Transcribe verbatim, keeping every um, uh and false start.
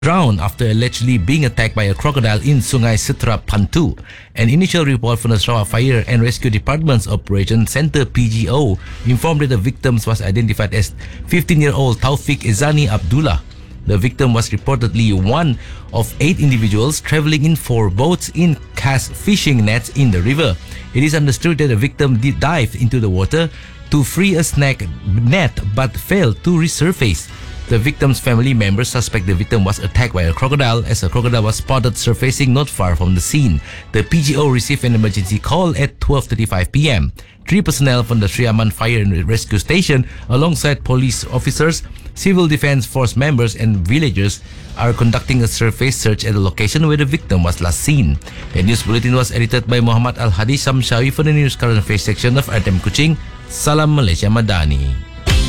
drowned after allegedly being attacked by a crocodile in Sungai Setra Pantu. An initial report from the Sarawak Fire and Rescue Department's Operation Center P G O informed that the victim was identified as fifteen-year-old Taufik Izani Abdullah. The victim was reportedly one of eight individuals traveling in four boats in cast fishing nets in the river. It is understood that the victim did dive into the water to free a snake net but failed to resurface. The victim's family members suspect the victim was attacked by a crocodile, as a crocodile was spotted surfacing not far from the scene. The P G O received an emergency call at twelve thirty-five p m Three personnel from the Sri Aman Fire and Rescue Station, alongside police officers, civil defense force members and villagers, are conducting a surface search at the location where the victim was last seen. The news bulletin was edited by Muhammad Al-Hadi Samshawi for the News Current Affairs section of R T M Kuching. Salam Malaysia Madani.